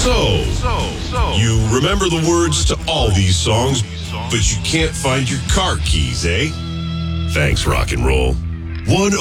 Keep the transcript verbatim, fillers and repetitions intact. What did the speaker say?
So, you remember the words to all these songs, but you can't find your car keys, eh? Thanks, rock and roll. one